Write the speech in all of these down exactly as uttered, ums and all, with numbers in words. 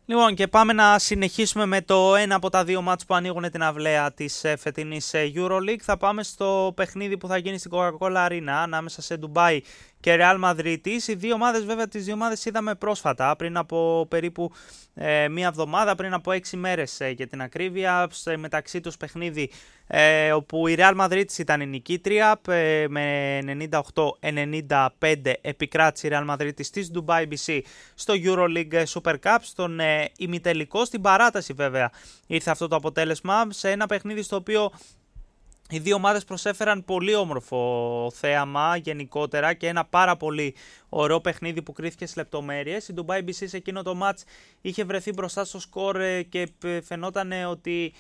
Λοιπόν, και πάμε να συνεχίσουμε με το ένα από τα δύο μάτς που ανοίγουν την αυλαία της φετινής EuroLeague. Θα πάμε στο παιχνίδι που θα γίνει στην Coca-Cola Arena ανάμεσα σε Ντουμπάι και Real Madrid. Οι δύο ομάδες, βέβαια, τις δύο ομάδες είδαμε πρόσφατα, πριν από περίπου ε, μία εβδομάδα, πριν από έξι μέρες ε, για την ακρίβεια, σε μεταξύ τους παιχνίδι ε, όπου η Real Madrid ήταν η νικήτρια ε, με ενενήντα οκτώ ενενήντα πέντε επικράτησε η Real Madrid της Dubai μπι σι στο EuroLeague Super Cup, στον ε, ημιτελικό, στην παράταση βέβαια ήρθε αυτό το αποτέλεσμα, σε ένα παιχνίδι στο οποίο οι δύο ομάδες προσέφεραν πολύ όμορφο θέαμα γενικότερα και ένα πάρα πολύ ωραίο παιχνίδι που κρίθηκε στις λεπτομέρειες. Η Dubai μπι σι σε εκείνο το μάτς είχε βρεθεί μπροστά στο σκορ και φαινόταν ότι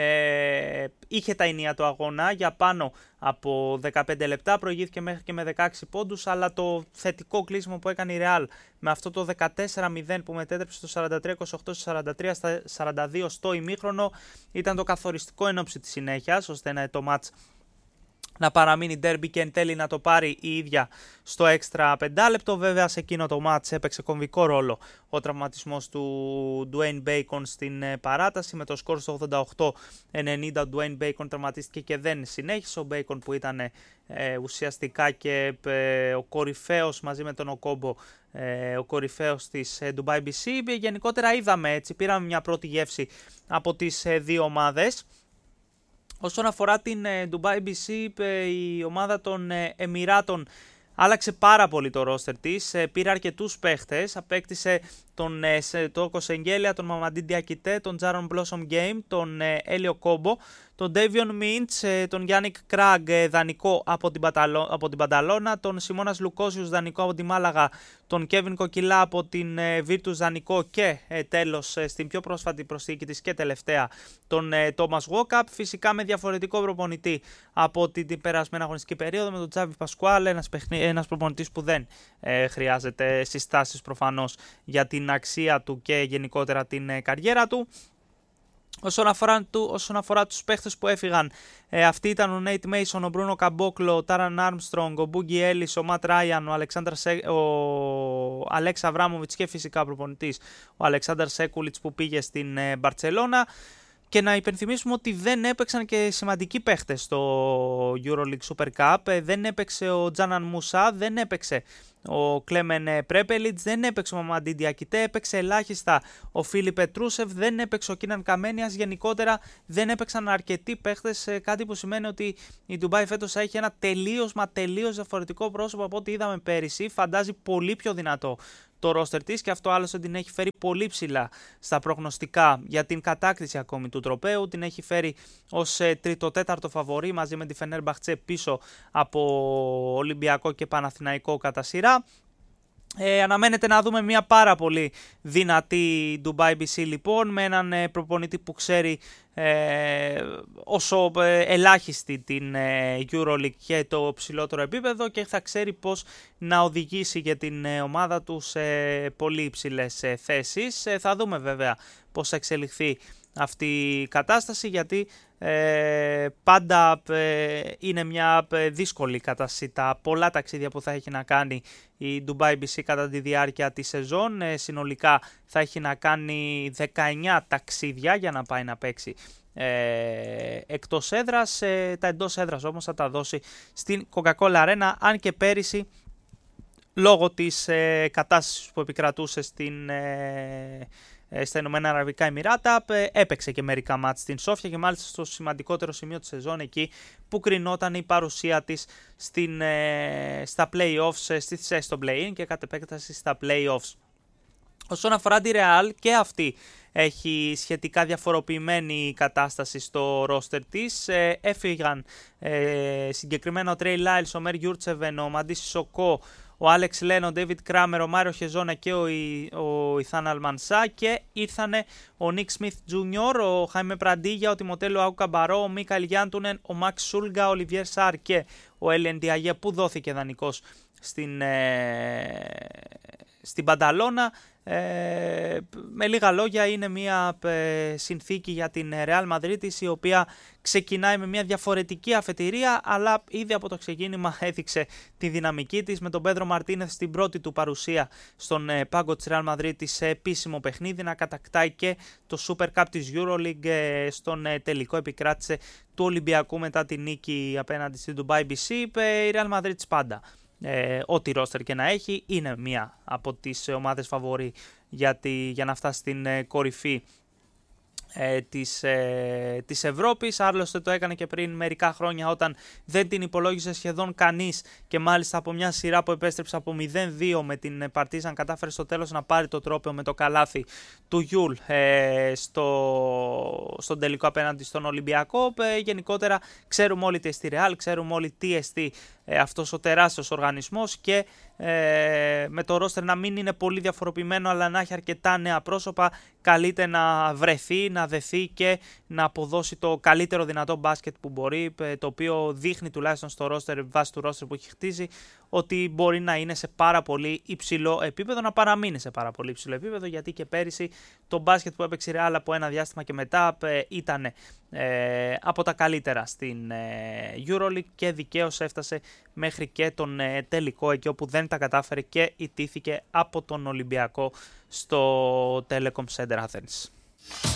ε, είχε τα ενία του αγώνα για πάνω από δεκαπέντε λεπτά, προηγήθηκε μέχρι και με δεκαέξι πόντους, αλλά το θετικό κλείσιμο που έκανε η Real με αυτό το δεκατέσσερα μηδέν που μετέτρεψε στο σαράντα τρία είκοσι οκτώ στο σαράντα τρία στα σαράντα δύο στο ημίχρονο ήταν το καθοριστικό εν ώψη της συνέχειας, ώστε να το μάτς να παραμείνει derby και εν τέλει να το πάρει η ίδια στο έξτρα πεντάλεπτο. Βέβαια σε εκείνο το μάτς έπαιξε κομβικό ρόλο ο τραυματισμός του Dwayne Bacon στην παράταση, με το σκορ στο ογδόντα οκτώ ενενήντα ο Dwayne Bacon τραυματίστηκε και δεν συνέχισε. Ο Bacon που ήταν ε, ουσιαστικά και ε, ο κορυφαίος μαζί με τον Οκόμπο, ε, ο κορυφαίος της ε, Dubai μπι σι. Γενικότερα είδαμε έτσι, πήραμε μια πρώτη γεύση από τις ε, δύο ομάδες. Όσον αφορά την Dubai μπι σι, η ομάδα των Εμιράτων άλλαξε πάρα πολύ το ρόστερ της, πήρε αρκετούς παίχτες, απέκτησε τον Τόκο Σεγγέλια, τον Μαμαντί Ντιακιτέ, τον Τζάρον Μπλόσομ Γκέιμ, τον Έλιο Κόμπο, τον Ντέβιον Μίντς, τον Γιάννικ Κράγκ δανεικό από την, Παταλο, από την Πανταλώνα, τον Σιμώνας Λουκόσιους δανεικό από τη Μάλαγα, τον Κέβιν Κοκκιλά από την Βίρτους δανεικό και ε, τέλος ε, στην πιο πρόσφατη προσθήκη της και τελευταία τον ε, Τόμας Γουόκαπ, φυσικά με διαφορετικό προπονητή από την, την περασμένη αγωνιστική περίοδο, με τον Τζάβι Πασκουάλ, ένας, παιχνί, ένας προπονητής που δεν ε, χρειάζεται συστάσεις προφανώς για την αξία του και γενικότερα την ε, καριέρα του. Όσον αφορά, του, όσον αφορά τους παίχτες που έφυγαν, ε, αυτοί ήταν ο Νέιτ Μέισον, ο Μπρούνο Καμπόκλο, ο Τάραν Άρμστρονγκ, ο Μπούγκι Έλλης, ο Ματ Ράιαν, ο, Σέ, ο Αλέξ Αβράμοβιτς και φυσικά προπονητής ο Αλεξάνδρ Σέκουλιτς που πήγε στην ε, Μπαρτσελώνα. Και να υπενθυμίσουμε ότι δεν έπαιξαν και σημαντικοί παίχτες στο EuroLeague Super Cup. Δεν έπαιξε ο Τζάναν Μουσά, δεν έπαιξε ο Κλέμεν Πρέπελιτς, δεν έπαιξε ο Μαμαντί Ντιακιτέ, έπαιξε ελάχιστα ο Φίλιπ Πετρούσεφ, δεν έπαιξε ο Κίναν Καμένιας. Γενικότερα δεν έπαιξαν αρκετοί παίχτες, κάτι που σημαίνει ότι η Ντουμπάι φέτος θα έχει ένα τελείως μα τελείως διαφορετικό πρόσωπο από ό,τι είδαμε πέρυσι. Φαντάζει πολύ πιο δυνατό το ρόστερ της και αυτό άλλωστε την έχει φέρει πολύ ψηλά στα προγνωστικά για την κατάκτηση ακόμη του τροπαίου. Την έχει φέρει ως ε, τρίτο-τέταρτο φαβορί μαζί με τη Φενέρμπαχτσε πίσω από Ολυμπιακό και Παναθηναϊκό κατά σειρά. Ε, αναμένεται να δούμε μια πάρα πολύ δυνατή Dubai μπι σι λοιπόν, με έναν ε, προπονητή που ξέρει ε, όσο ε, ελάχιστη την ε, EuroLeague και το ψηλότερο επίπεδο και θα ξέρει πώς να οδηγήσει για την ε, ομάδα του σε πολύ υψηλές ε, θέσεις. Ε, θα δούμε βέβαια πώς θα εξελιχθεί αυτή η κατάσταση, γιατί ε, πάντα ε, είναι μια ε, δύσκολη κατάσταση τα πολλά ταξίδια που θα έχει να κάνει η Dubai μπι σι κατά τη διάρκεια της σεζόν. Ε, συνολικά θα έχει να κάνει δεκαεννιά ταξίδια για να πάει να παίξει ε, εκτός έδρας. Ε, τα εντός έδρας όμως θα τα δώσει στην Coca-Cola Arena, αν και πέρυσι λόγω της ε, κατάστασης που επικρατούσε στην ε, στα Ηνωμένα Αραβικά Εμιράτα, έπαιξε και μερικά μάτς στην Σόφια και μάλιστα στο σημαντικότερο σημείο της σεζόν, εκεί που κρινόταν η παρουσία της στην, στα play-offs, στο play-in και κατ' επέκταση στα play-offs. Όσον αφορά τη Real, και αυτή έχει σχετικά διαφοροποιημένη κατάσταση στο ρόστερ της. Ε, έφυγαν ε, συγκεκριμένα ο Τρέι Λάιλς, ο Μέρ Γιούρτσεβεν, ο Μαντί Σισοκό, ο Άλεξ Λέν, ο Ντέιβιτ Κράμερ, ο Μάριο Χεζόνα και ο, ο Ιθάν Αλμανσά, και ήρθανε ο Νίκ Σμιθ Τζούνιορ, ο Χάιμε Πραντίγια, ο Τιμοτέλο Αουκαμπαρό, ο Μίκαλ Γιάντουνεν, ο Μαξ Σούλγκα, ο Ολιβιέρ Σάρ και ο Έλεν Διαγέ που δόθηκε δανεικός στην, ε, στην Πανταλώνα. Ε, με λίγα λόγια είναι μια ε, συνθήκη για την Real Madrid, η οποία ξεκινάει με μια διαφορετική αφετηρία, αλλά ήδη από το ξεκίνημα έδειξε τη δυναμική της, με τον Πέντρο Μαρτίνεθ στην πρώτη του παρουσία στον ε, πάγκο της Real Madrid σε επίσημο παιχνίδι να κατακτάει και το Super Cup της EuroLeague. ε, στον ε, τελικό επικράτησε του Ολυμπιακού μετά τη νίκη απέναντι στην Dubai μπι σι. ε, η Real Madrid πάντα. Ε, ό,τι ρόστερ και να έχει, είναι μία από τις ομάδες φαβορί για, τη, για να φτάσει στην ε, κορυφή ε, της, ε, της Ευρώπης. Άλλωστε το έκανε και πριν μερικά χρόνια, όταν δεν την υπολόγισε σχεδόν κανείς, και μάλιστα από μια σειρά που επέστρεψε από μηδέν δύο με την Παρτίζαν, κατάφερε στο τέλος να πάρει το τρόπαιο με το καλάθι του Γιούλ ε, στο, στον τελικό απέναντι στον Ολυμπιακό. Ε, γενικότερα ξέρουμε όλοι τι εστί Real, ξέρουμε όλοι τι εστί ε, αυτός ο τεράστιος οργανισμός, και ε, με το ρόστερ να μην είναι πολύ διαφοροποιημένο, αλλά να έχει αρκετά νέα πρόσωπα, καλείται να βρεθεί, να δεθεί και να αποδώσει το καλύτερο δυνατό μπάσκετ που μπορεί, το οποίο δείχνει τουλάχιστον στο ρόστερ, βάσει του ρόστερ που έχει χτίσει, ότι μπορεί να είναι σε πάρα πολύ υψηλό επίπεδο, να παραμείνει σε πάρα πολύ υψηλό επίπεδο, γιατί και πέρυσι το μπάσκετ που έπαιξε η Real από ένα διάστημα και μετά ήταν ε, από τα καλύτερα στην ε, EuroLeague, και δικαίως έφτασε μέχρι και τον ε, τελικό, εκεί όπου δεν τα κατάφερε και ιτήθηκε από τον Ολυμπιακό στο Telecom Center Athens.